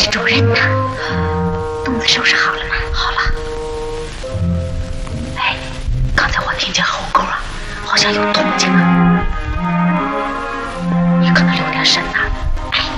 主人呢？洞子收拾好了吗？好了。哎，刚才我听见后沟啊，好像有动静啊，你可能留